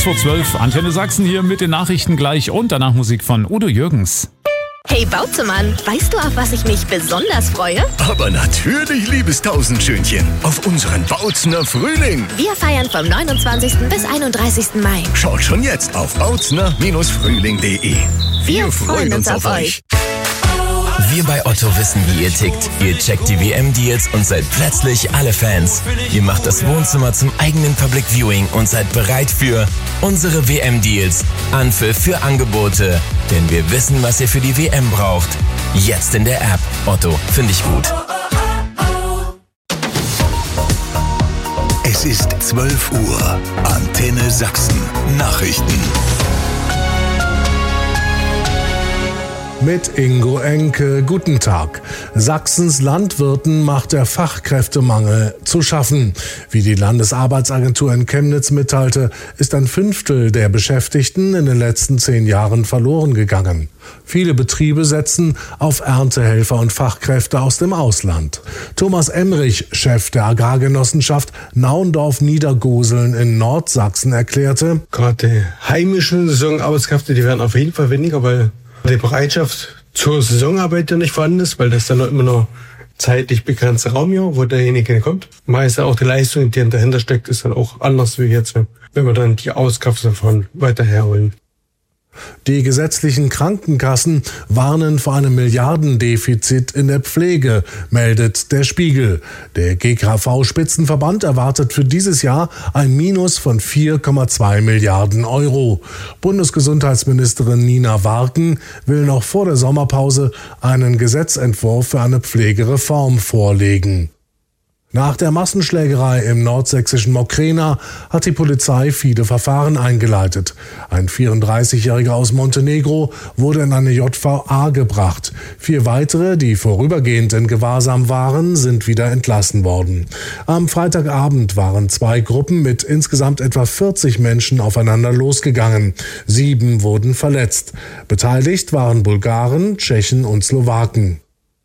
12:15, Antenne Sachsen hier mit den Nachrichten gleich und danach Musik von Udo Jürgens. Hey Bauzemann, weißt du, auf was ich mich besonders freue? Aber natürlich, liebes Tausendschönchen, auf unseren Bautzener Frühling. Wir feiern vom 29. bis 31. Mai. Schaut schon jetzt auf bautzner-frühling.de. Wir freuen uns auf euch. Wir bei Otto wissen, wie ihr tickt. Ihr checkt die WM-Deals und seid plötzlich alle Fans. Ihr macht das Wohnzimmer zum eigenen Public Viewing und seid bereit für unsere WM-Deals. Anpfiff für Angebote. Denn wir wissen, was ihr für die WM braucht. Jetzt in der App. Otto, finde ich gut. Es ist 12 Uhr. Antenne Sachsen. Nachrichten. Mit Ingo Enke, guten Tag. Sachsens Landwirten macht der Fachkräftemangel zu schaffen. Wie die Landesarbeitsagentur in Chemnitz mitteilte, ist ein Fünftel der Beschäftigten in den letzten 10 Jahren verloren gegangen. Viele Betriebe setzen auf Erntehelfer und Fachkräfte aus dem Ausland. Thomas Emrich, Chef der Agrargenossenschaft Naundorf-Niedergoseln in Nordsachsen, erklärte: Gerade die heimischen Saisonarbeitskräfte, die werden auf jeden Fall weniger, weil die Bereitschaft zur Saisonarbeit ja nicht vorhanden ist, weil das dann immer noch zeitlich begrenzter Raum hier, wo derjenige kommt. Meist auch die Leistung, die dahinter steckt, ist dann auch anders wie jetzt, wenn wir dann die Auskraft davon weiter herholen. Die gesetzlichen Krankenkassen warnen vor einem Milliardendefizit in der Pflege, meldet der Spiegel. Der GKV-Spitzenverband erwartet für dieses Jahr ein Minus von 4,2 Milliarden Euro. Bundesgesundheitsministerin Nina Warken will noch vor der Sommerpause einen Gesetzentwurf für eine Pflegereform vorlegen. Nach der Massenschlägerei im nordsächsischen Mokrena hat die Polizei viele Verfahren eingeleitet. Ein 34-Jähriger aus Montenegro wurde in eine JVA gebracht. 4 weitere, die vorübergehend in Gewahrsam waren, sind wieder entlassen worden. Am Freitagabend waren 2 Gruppen mit insgesamt etwa 40 Menschen aufeinander losgegangen. 7 wurden verletzt. Beteiligt waren Bulgaren, Tschechen und Slowaken.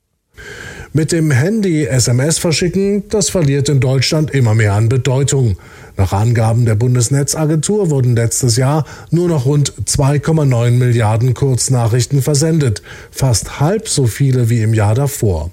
Mit dem Handy SMS verschicken, das verliert in Deutschland immer mehr an Bedeutung. Nach Angaben der Bundesnetzagentur wurden letztes Jahr nur noch rund 2,9 Milliarden Kurznachrichten versendet, fast halb so viele wie im Jahr davor.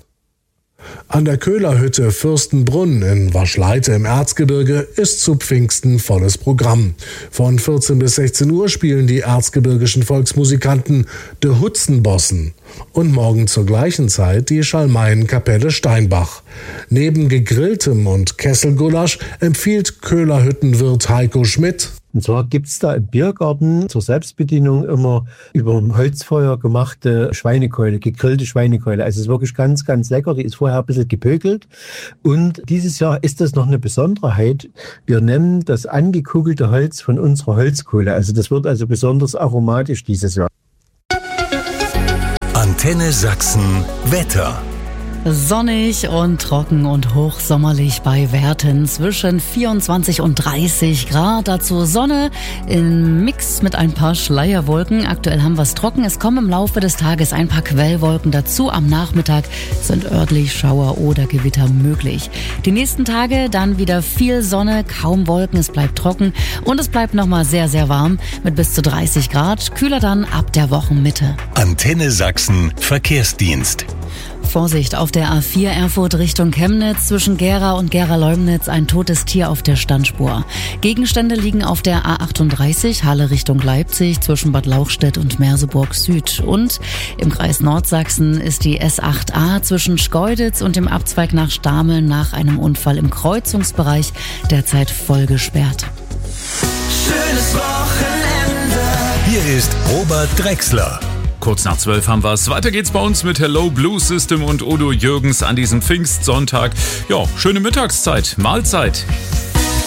An der Köhlerhütte Fürstenbrunn in Waschleite im Erzgebirge ist zu Pfingsten volles Programm. Von 14 bis 16 Uhr spielen die erzgebirgischen Volksmusikanten De Hutzenbossen und morgen zur gleichen Zeit die Schalmeienkapelle Steinbach. Neben gegrilltem und Kesselgulasch empfiehlt Köhlerhüttenwirt Heiko Schmidt: Und zwar gibt's da im Biergarten zur Selbstbedienung immer über dem Holzfeuer gemachte Schweinekeule, gegrillte Schweinekeule. Also es ist wirklich ganz, ganz lecker. Die ist vorher ein bisschen gepökelt. Und dieses Jahr ist das noch eine Besonderheit. Wir nehmen das angekugelte Holz von unserer Holzkohle. Also das wird also besonders aromatisch dieses Jahr. Antenne Sachsen Wetter. Sonnig und trocken und hochsommerlich bei Werten zwischen 24 und 30 Grad. Dazu Sonne im Mix mit ein paar Schleierwolken. Aktuell haben wir es trocken. Es kommen im Laufe des Tages ein paar Quellwolken dazu. Am Nachmittag sind örtlich Schauer oder Gewitter möglich. Die nächsten Tage dann wieder viel Sonne, kaum Wolken. Es bleibt trocken und es bleibt nochmal sehr, sehr warm mit bis zu 30 Grad. Kühler dann ab der Wochenmitte. Antenne Sachsen Verkehrsdienst. Vorsicht auf der A4 Erfurt Richtung Chemnitz, zwischen Gera und Gera-Leumnitz ein totes Tier auf der Standspur. Gegenstände liegen auf der A38 Halle Richtung Leipzig zwischen Bad Lauchstädt und Merseburg Süd. Und im Kreis Nordsachsen ist die S8a zwischen Schkeuditz und dem Abzweig nach Stameln nach einem Unfall im Kreuzungsbereich derzeit voll gesperrt. Schönes Wochenende. Hier ist Robert Drechsler. Kurz nach 12 haben wir es. Weiter geht's bei uns mit Hello Blue System und Udo Jürgens an diesem Pfingstsonntag. Ja, schöne Mittagszeit, Mahlzeit.